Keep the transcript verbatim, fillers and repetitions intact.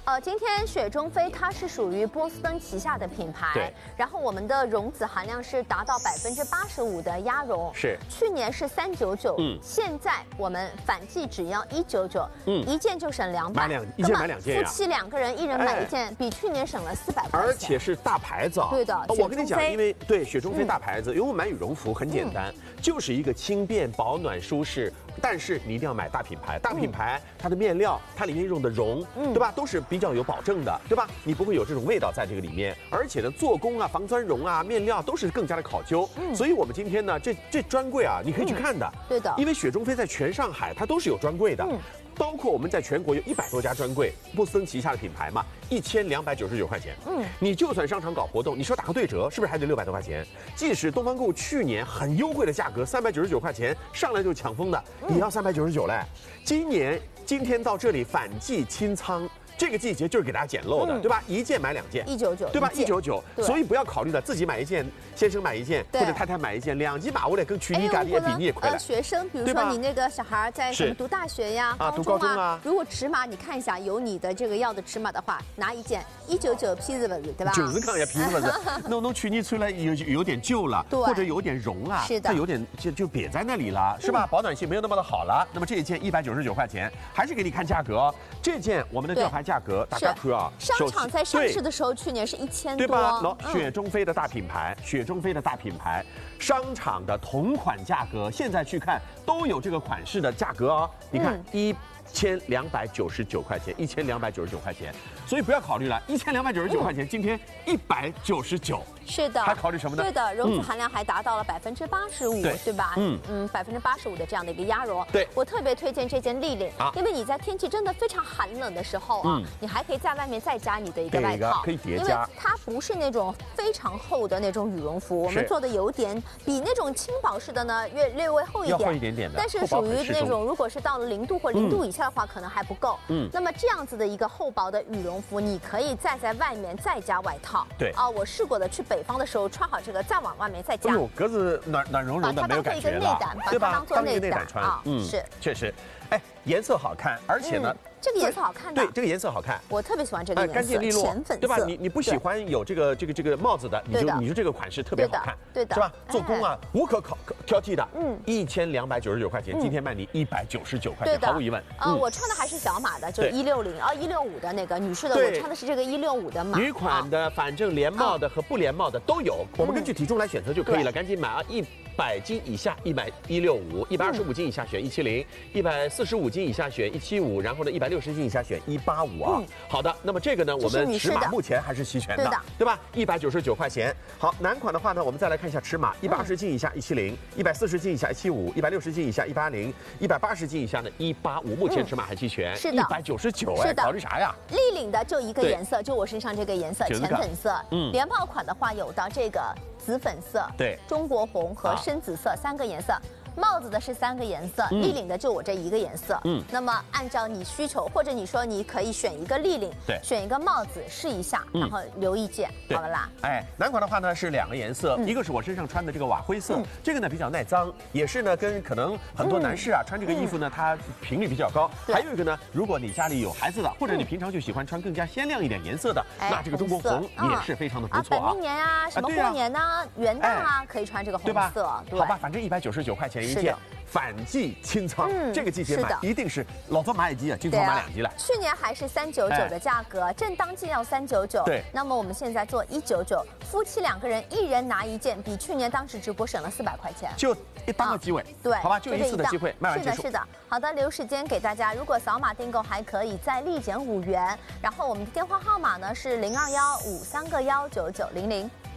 呃，今天雪中飞它是属于波司登旗下的品牌， 对。 然后我们的绒子含量是达到百分之八十五的鸭绒， 是。 去年是三九九， 嗯， 现在我们反季只要一九九，嗯，一件就省两百， 买两一件买两件呀。 夫妻两个人一人买一件，比去年省了四百块钱。 而且是大牌子啊。 对的， 我跟你讲，因为对雪中飞大牌子，因为我买羽绒服很简单，就是一个轻便、保暖、舒适。但是你一定要买大品牌，大品牌它的面料，它里面用的绒，对吧，都是比较有保证的，对吧？你不会有这种味道在这个里面，而且呢，做工啊、防钻绒啊、面料都是更加的考究。所以我们今天呢，这这专柜啊，你可以去看的。 对的， 因为雪中飞在全上海它都是有专柜的。包括我们在全国有一百多家专柜，波司登旗下的品牌嘛，一千两百九十九块钱。嗯，你就算商场搞活动，你说打个对折，是不是还得六百多块钱？即使东方购去年很优惠的价格，三百九十九块钱上来就抢疯的，也要三百九十九嘞。今年今天到这里反季清仓。这个季节就是给大家捡漏的，嗯、对吧？一件买两件， 一九九， 对吧？一九九，所以不要考虑了，自己买一件，先生买一件，或者太太买一件，两级把握的跟去你咖喱也比你也快了。 学生，比如说你那个小孩在什么读大学呀、 啊，读高中啊， 如果尺码你看一下有你的这个要的尺码的话，拿一件一九九皮子子，对吧？ 就是看一下皮子子，弄弄去你出来有有点旧了，或者有点绒啊， 是的， 它有点就就瘪在那里了，是吧？保暖性没有那么的好了。那么这一件一百九十九块钱，还是给你看价格哦。这件我们的吊牌价格大家。 商场在上市的时候，去年是一千多， 对吧？喏，雪中飞的大品牌，雪中飞的大品牌，商场的同款价格，现在去看都有这个款式的价格哦。你看，一千两百九十九块钱，一千两百九十九块钱，所以不要考虑了，一千两百九十九块钱，今天一百九十九。 是的， 还考虑什么呢？ 对的，绒子含量还达到了百分之八十五，对吧？嗯嗯，百分之八十五的这样的一个鸭绒。 对， 我特别推荐这件立领，因为你在天气真的非常寒冷的时候啊，你还可以在外面再加你的一个外套， 可以叠加。 因为它不是那种非常厚的那种羽绒服，我们做的有点比那种轻薄式的呢略略微厚一点， 要厚一点点的， 但是属于那种如果是到了零度或零度以下的话，可能还不够。嗯，那么这样子的一个厚薄的羽绒服，你可以再在外面再加外套。 对啊，我试过的，去北方的时候穿好。这个再往外面再加， 哎呦，格子暖暖融融的，没有感觉了， 对吧？当一个内胆穿， 嗯，是， 确实，哎，颜色好看，而且呢。 这个颜色好看的， 对，这个颜色好看， 我特别喜欢这个颜色， 干净利落， 浅粉色， 对吧？你你不喜欢有这个这个这个帽子的，你就你说这个款式特别好看， 对的， 是吧？做工啊无可考挑剔的，嗯，一千两百九十九块钱，今天卖你一百九十九块钱，毫无疑问。 呃，我穿的还是小码的，就一六零啊一六五的那个女士的，我穿的是这个一六五的码。 女款的，反正连帽的和不连帽的都有，我们根据体重来选择就可以了，赶紧买啊！一百斤以下一百一六五，一百二十五斤以下选一七零，一百四十五斤以下选一七五，然后呢一百六十斤以下选一八五啊。好的，那么这个呢，我们尺码目前还是齐全的，对吧？一百九十九块钱。好，男款的话呢，我们再来看一下尺码，一百二十斤以下一七零，一百四十斤以下一七五，一百六十斤以下一八零，一百八十斤以下呢一八五，目前尺码还齐全。 是的， 一百九十九哎，考虑啥呀？ 立领的就一个颜色，就我身上这个颜色，浅粉色。嗯，连帽款的话有到这个紫粉色， 对， 中国红和深紫色三个颜色。帽子的是三个颜色，立领的就我这一个颜色。嗯，那么按照你需求，或者你说你可以选一个立领， 对， 选一个帽子试一下，然后留一件，好了啦。 哎，男款的话呢是两个颜色，一个是我身上穿的这个瓦灰色，这个呢比较耐脏，也是呢跟可能很多男士啊穿这个衣服呢，它频率比较高。还有一个呢，如果你家里有孩子的，或者你平常就喜欢穿更加鲜亮一点颜色的，那这个中国红也是非常的不错啊。 本命年啊，什么过年呐、元旦啊，可以穿这个红色， 好吧，反正一百九十九块钱一件。反季清仓，这个季节买一定是老早买一季啊，今天买两季了。 去年还是三九九的价格，正当季要三九九。 对， 那么我们现在做一九九，夫妻两个人一人拿一件，比去年当时直播省了四百块钱。 就一当个机会， 对， 好吧，就一次的机会，卖完结束。 是的，是的。好的，留时间给大家，如果扫码订购还可以再立减五元，然后我们的电话号码呢是零二幺五三个幺九九零零。